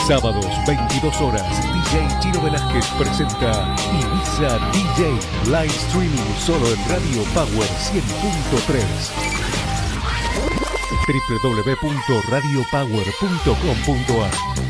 Sábados, 22 horas, DJ Chino Velázquez presenta Ibiza DJ Live Streaming solo en Radio Power 100.3. www.radiopower.com.ar